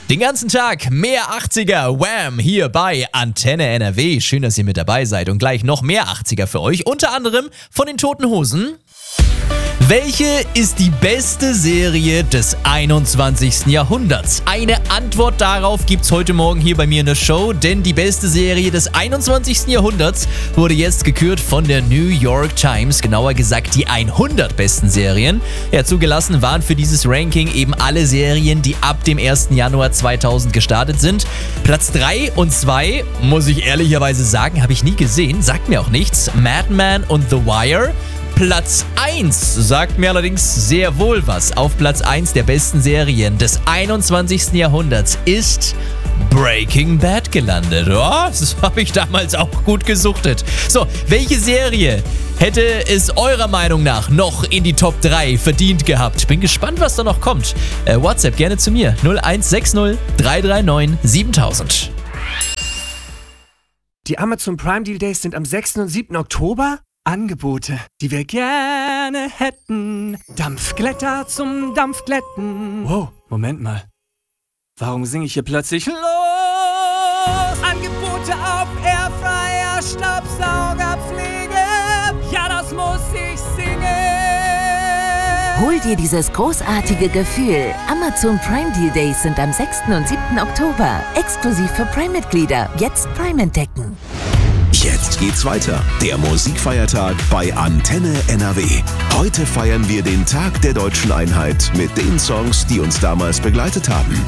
Den ganzen Tag mehr 80er, Wham! Hier bei Antenne NRW. Schön, dass ihr mit dabei seid und gleich noch mehr 80er für euch. Unter anderem von den Toten Hosen. Welche ist die beste Serie des 21. Jahrhunderts? Eine Antwort darauf gibt's heute Morgen hier bei mir in der Show, denn die beste Serie des 21. Jahrhunderts wurde jetzt gekürt von der New York Times, genauer gesagt die 100 besten Serien. Ja, zugelassen waren für dieses Ranking eben alle Serien, die ab dem 1. Januar 2000 gestartet sind. Platz 3 und 2, muss ich ehrlicherweise sagen, habe ich nie gesehen, sagt mir auch nichts. Mad Men und The Wire. Platz 1 sagt mir allerdings sehr wohl was. Auf Platz 1 der besten Serien des 21. Jahrhunderts ist Breaking Bad gelandet. Oh, das habe ich damals auch gut gesuchtet. So, welche Serie hätte es eurer Meinung nach noch in die Top 3 verdient gehabt? Bin gespannt, was da noch kommt. WhatsApp gerne zu mir. 0160 339 7000. Die Amazon Prime Deal Days sind am 6. und 7. Oktober. Angebote, die wir gerne hätten. Dampfglätter zum Dampfglätten. Wow, Moment mal. Warum singe ich hier plötzlich los? Angebote auf Airfryer, Staubsaugerpflege. Ja, das muss ich singen. Hol dir dieses großartige Gefühl. Amazon Prime Deal Days sind am 6. und 7. Oktober. Exklusiv für Prime-Mitglieder. Jetzt Prime entdecken. Jetzt geht's weiter. Der Musikfeiertag bei Antenne NRW. Heute feiern wir den Tag der deutschen Einheit mit den Songs, die uns damals begleitet haben.